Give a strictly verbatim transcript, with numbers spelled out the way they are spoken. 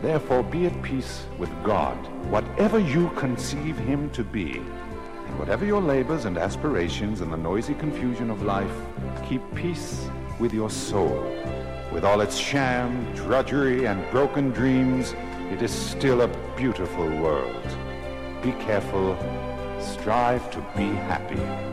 Therefore be at peace with God, whatever you conceive him to be. And whatever your labors and aspirations in the noisy confusion of life, keep peace with your soul. With all its sham, drudgery, and broken dreams, it is still a beautiful world. Be careful, strive to be happy.